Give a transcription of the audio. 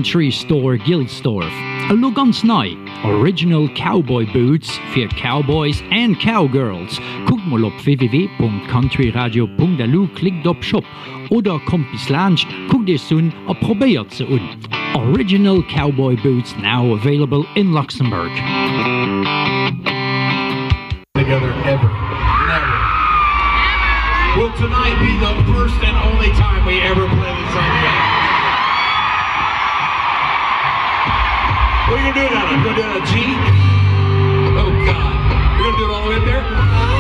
Country Store Gilsdorf. A look on Snai. Original Cowboy Boots für Cowboys and Cowgirls. Guckt mal auf www.countryradio.lu, klickt auf Shop oder kommt bis Lunch, guckt es an und probiert sie an. Original Cowboy Boots now available in Luxembourg. Together ever. Never. Will tonight be the first and only time we ever play this song together? What are you gonna do now? You're gonna do it on a G? Oh God. You're gonna do it all the way up there?